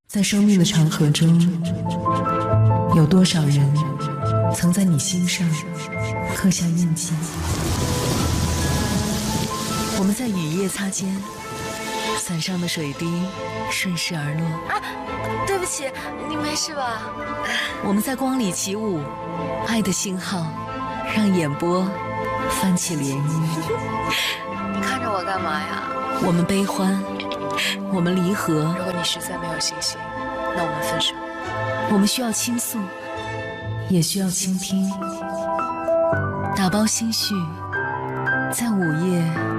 在生命的长河中，有多少人曾在你心上刻下印记？我们在雨夜擦肩，伞上的水滴顺势而落。 啊，对不起，你没事吧？ 我们在光里起舞，爱的信号让眼波翻起涟漪。 你看着我干嘛呀？ 我们悲欢，我们离合。 如果你实在没有信心，那我们分手。 我们需要倾诉，也需要倾听。打包心绪，在午夜